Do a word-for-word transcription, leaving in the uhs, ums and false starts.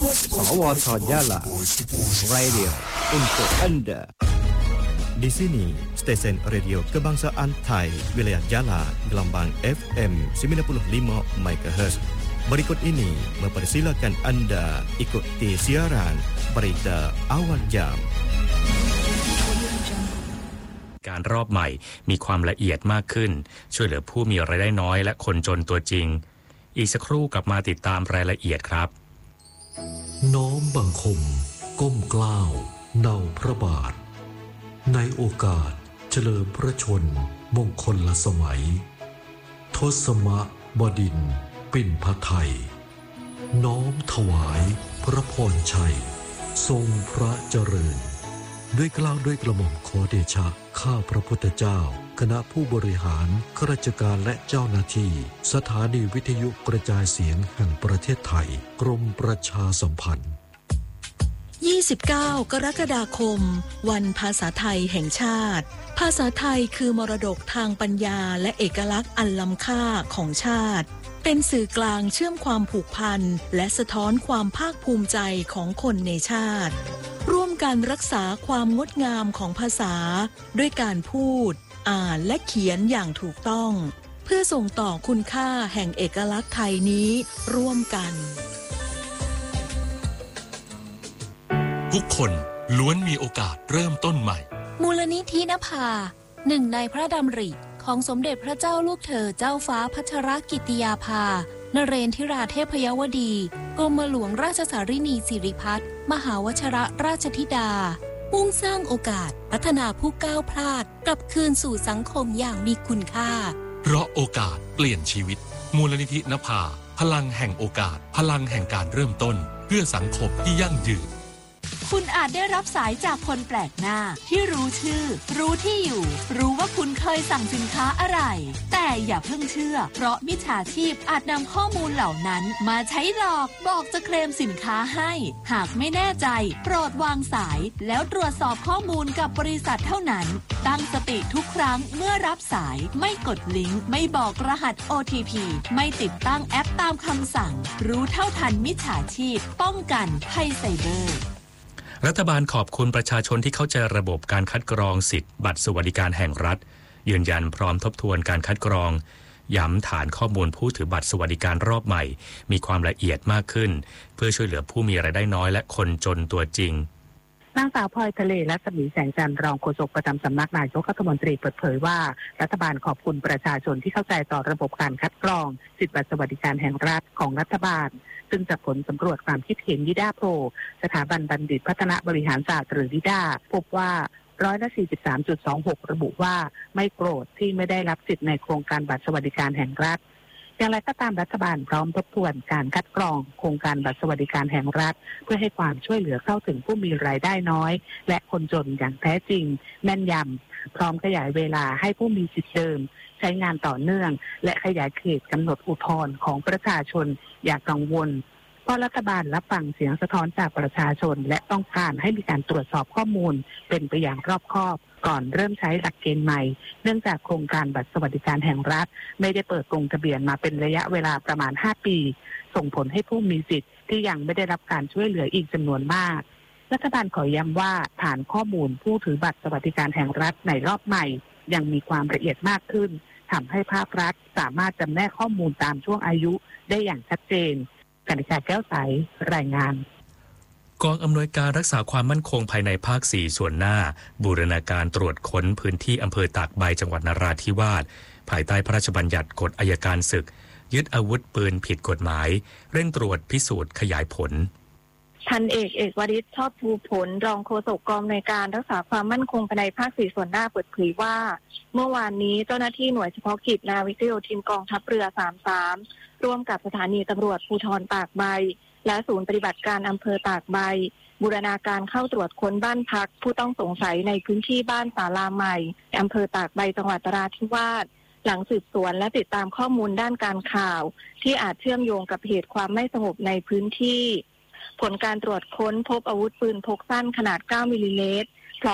สวทYala Radio untuk Anda. Di sini stesen radio kebangsaan Thai wilayah Yala gelombang F M sembilan puluh lima megahertz. Berikut ini mempersilakan Anda ikuti siaran berita awal jam. การรอบใหม่มีความละเอียดมากขึ้นช่วยเหลือผู้มีรายได้น้อยและคนจนตัวจริงอีกสักครู่กลับมาติดตามรายละเอียดครับน้อมบังคมก้มเกล้าเนาพระบาทในโอกาสเฉลิมพระชนมงคลละสมัยทศมบดินทร์ปิ่นพไทยน้อมถวายพระพรชัยทรงพระเจริญด้วยเกล้าด้วยกระหม่อมขอเดชะข้าพระพุทธเจ้าคณะผู้บริหารข้าราชการและเจ้าหน้าที่สถานีวิทยุกระจายเสียงแห่งประเทศไทยกรมประชาสัมพันธ์ยี่สิบเก้ากรกฎาคมวันภาษาไทยแห่งชาติภาษาไทยคือมรดกทางปัญญาและเอกลักษณ์อันล้ำค่าของชาติเป็นสื่อกลางเชื่อมความผูกพันและสะท้อนความภาคภูมิใจของคนในชาติร่วมกันรักษาความงดงามของภาษาด้วยการพูดอ่านและเขียนอย่างถูกต้องเพื่อส่งต่อคุณค่าแห่งเอกลักษณ์ไทยนี้ร่วมกันทุกคนล้วนมีโอกาสเริ่มต้นใหม่มูลนิธินภาหนึ่งในพระดำริของสมเด็จพระเจ้าลูกเธอเจ้าฟ้าพัชรกิติยาภานเรนทิราเทพยวดีกรมหลวงราชสารินีสิริพัฒน์มหาวชิรราชธิดามุ่งสร้างโอกาสพัฒนาผู้ก้าวพลาดกลับคืนสู่สังคมอย่างมีคุณค่าเพราะโอกาสเปลี่ยนชีวิตมูลนิธินภาพลังแห่งโอกาสพลังแห่งการเริ่มต้นเพื่อสังคมที่ยั่งยืนคุณอาจได้รับสายจากคนแปลกหน้าที่รู้ชื่อรู้ที่อยู่รู้ว่าคุณเคยสั่งสินค้าอะไรแต่อย่าเพิ่งเชื่อเพราะมิจฉาชีพอาจนำข้อมูลเหล่านั้นมาใช้หลอกบอกจะเคลมสินค้าให้หากไม่แน่ใจโปรดวางสายแล้วตรวจสอบข้อมูลกับบริษัทเท่านั้นตั้งสติทุกครั้งเมื่อรับสายไม่กดลิงก์ไม่บอกรหัส โอ ที พี ไม่ติดตั้งแอปตามคำสั่งรู้เท่าทันมิจฉาชีพป้องกันภัยไซเบอร์รัฐบาลขอบคุณประชาชนที่เข้าใจระบบการคัดกรองสิทธิ์บัตรสวัสดิการแห่งรัฐยืนยันพร้อมทบทวนการคัดกรองย้ำฐานข้อมูลผู้ถือบัตรสวัสดิการรอบใหม่มีความละเอียดมากขึ้นเพื่อช่วยเหลือผู้มีรายได้น้อยและคนจนตัวจริงนางสาวพลอยทะเลและสมีแสงจันทร์รองโฆษกประจำสำนักนายกรัฐมนตรีเปิดเผยว่ารัฐบาลขอบคุณประชาชนที่เข้าใจต่อระบบการคัดกรองสิทธิบัตรสวัสดิการแห่งรัฐของรัฐบาลซึ่งจากผลสำรวจความคิดเห็นนิด้าโพลสถาบันบัณฑิตพัฒนาบริหารศาสตร์หรือนิด้าพบว่าร้อยละ สี่สิบสามจุดสองหก ระบุว่าไม่โกรธที่ไม่ได้รับสิทธิในโครงการบัตรสวัสดิการแห่งรัฐอย่างไรก็ตามรัฐบาลพร้อมทบทวนการคัดกรองโครงการบัตรสวัสดิการแห่งรัฐเพื่อให้ความช่วยเหลือเข้าถึงผู้มีรายได้น้อยและคนจนอย่างแท้จริงแม่นยำพร้อมขยายเวลาให้ผู้มีสิทธิเดิมใช้งานต่อเนื่องและขยายเขตกำหนดอุทธรณ์ของประชาชนอย่ากังวลเพราะรัฐบาลรับฟังเสียงสะท้อนจากประชาชนและต้องการให้มีการตรวจสอบข้อมูลเป็นไปอย่างรอบคอบก่อนเริ่มใช้หลักเกณฑ์ใหม่เนื่องจากโครงการบัตรสวัสดิการแห่งรัฐไม่ได้เปิดลงทะเบียนมาเป็นระยะเวลาประมาณห้าปีส่งผลให้ผู้มีสิทธิ์ที่ยังไม่ได้รับการช่วยเหลืออีกจำนวนมากรัฐบาลขอย้ำว่าฐานข้อมูลผู้ถือบัตรสวัสดิการแห่งรัฐในรอบใหม่ยังมีความละเอียดมากขึ้นทำให้ภาครัฐสามารถจำแนกข้อมูลตามช่วงอายุได้อย่างชัดเจนกนิษฐาแก้วใสรายงานกองอำนวยการรักษาความมั่นคงภายในภาคสี่ส่วนหน้าบูรณาการตรวจค้นพื้นที่อำเภอตากใบจังหวัดนราธิวาสภายใต้พระราชบัญญัติกฎอัยการศึกยึดอาวุธปืนผิดกฎหมายเร่งตรวจพิสูจน์ขยายผลพันเอกเอกวริศชอบภูผลรองโฆษกกองอำนวยการรักษาความมั่นคงภายในภาคสี่ส่วนหน้าเปิดเผยว่าเมื่อวานนี้เจ้าหน้าที่หน่วยเฉพาะกิจนาวิกโยธินกองทัพเรือสามสิบสามร่วมกับสถานีตำรวจภูธรตากใบและศูนย์ปฏิบัติการอำเภอตากใบบูรณาการเข้าตรวจค้นบ้านพักผู้ต้องสงสัยในพื้นที่บ้านศาลาใหม่อำเภอตากใบจังหวัดนราธิวาสหลังสืบสวนและติดตามข้อมูลด้านการข่าวที่อาจเชื่อมโยงกับเหตุความไม่สงบในพื้นที่ผลการตรวจค้นพบอาวุธปืนพกสั้นขนาดเก้ามิลลิเมตร